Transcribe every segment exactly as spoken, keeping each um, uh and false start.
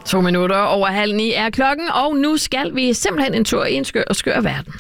To minutter over halv ni er klokken, og nu skal vi simpelthen en tur i en skør og skør verden.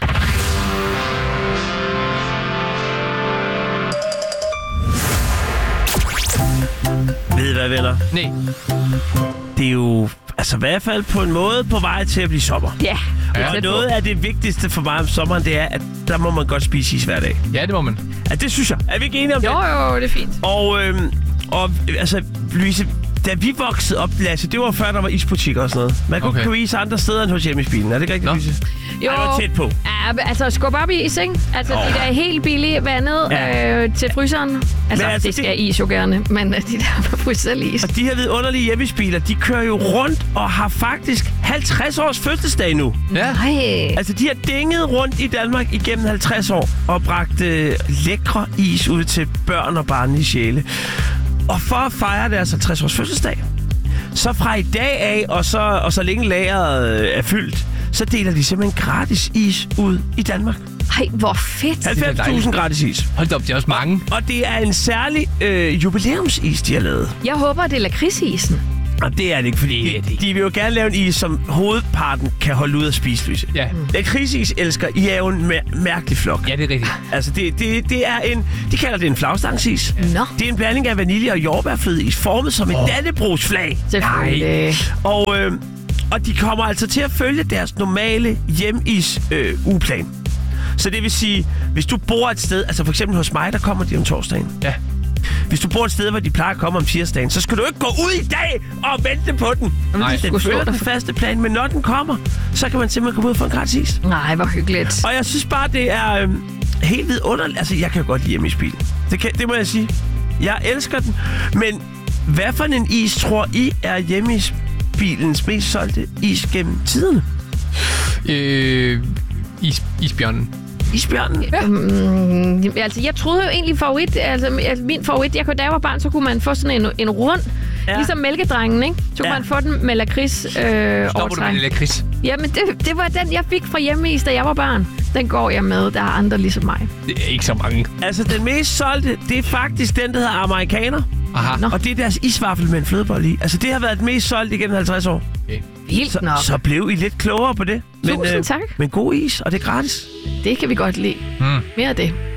Ved I hvad, venner? Nej. Det er jo altså i hvert fald på en måde på vej til at blive sommer. Ja. Og noget af det vigtigste for mig om sommeren, det er, at der må man godt spise is hver dag. Ja, det må man. Ja, det synes jeg. Er vi ikke enige om det? Jo, jo, det er fint. Og, øhm, og altså, Louise, da vi voksede op, Lasse, det var før, der var isbutikker og sådan noget. Man kunne Okay. købe is andre steder end hos Hjemmesbilen. Er det ikke rigtigt, Louise? Jo. Ej, det var tæt på. Ja, altså skub op i is, ikke? Altså, Oh. de der helt billige vandet Ja. øh, til fryseren. Altså, altså, altså, det skal det- is jo gerne, men de der fryselis. Og de her vidunderlige hjemmesbiler, de kører jo rundt og har faktisk halvtreds års fødselsdag nu. Ja. Ej. Altså, de har dinget rundt i Danmark igennem halvtreds år og bragt øh, lækre is ud til børn og barnlige sjæle. Og for at fejre deres halvtreds års fødselsdag, så fra i dag af, og så, og så længe lageret øh, er fyldt, så deler de simpelthen gratis is ud i Danmark. Ej, hvor fedt. halvfems tusind gratis is. Hold da op, det er også mange. Og det er en særlig øh, jubilæumsis, de har lavet. Jeg håber, det er lakridsisen. Og det er det ikke, fordi de, de vil jo gerne lave en is, som hovedparten kan holde ud at spise, Louise. Ja. Lakridsis elsker, I er jo en mær- mærkelig flok. Ja, det er rigtigt. Altså, det, det, det er en... De kalder det en flagstangsis. Nå. Det er en blanding af vanilje og jordbærflødeis, formet som et oh. dannebrogsflag. Selvfølgelig. Og, øh, og de kommer altså til at følge deres normale hjemis-ugeplan. Så det vil sige, hvis du bor et sted... Altså for eksempel hos mig, der kommer de om torsdagen. Ja. Hvis du bor et sted, hvor de plejer at komme om tirsdagen, så skal du ikke gå ud i dag og vente på den. Nej. Den følger den faste plan, men når den kommer, så kan man simpelthen komme ud og få en gratis is. Nej, hvor hyggeligt. Og jeg synes bare, det er øh, helt vidunderligt. Altså, jeg kan jo godt lide hjemmeisbilen. Det, kan, det må jeg sige. Jeg elsker den. Men hvad for en is tror I er hjemmeisbilens mest solgte is gennem tiderne? Øh, is, isbjørnen. Isbjørnen? Ja. Mm, altså, jeg troede jo egentlig favorit, altså, altså min favorit, jeg kunne, da jeg var barn, så kunne man få sådan en, en rund, Ja. ja. ligesom mælkedrengen, ikke? Så kunne Ja. man få den med lakrids øh, Stopper du overtræk. med lakrids? Jamen, det, det var den, jeg fik fra hjemmeis, da jeg var barn. Den går jeg med, der er andre ligesom mig. Det er ikke så mange. Altså, den mest solgte, det er faktisk den, der hedder amerikaner. Aha. Nå. Og det er deres isvaffel med en flødebolle i. Altså, det har været det mest solgte igennem halvtreds år. Okay. Vildt Så, nok. så blev I lidt klogere på det. Tusind tak. Men god is, og det er gratis. Det kan vi godt lide. Mm. Mere af det.